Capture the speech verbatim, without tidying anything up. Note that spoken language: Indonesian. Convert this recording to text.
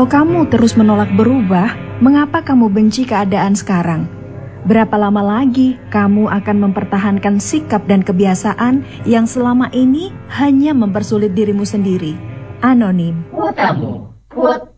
Kalau kamu terus menolak berubah, mengapa kamu benci keadaan sekarang? Berapa lama lagi kamu akan mempertahankan sikap dan kebiasaan yang selama ini hanya mempersulit dirimu sendiri? Anonim. Kuotamu, kuot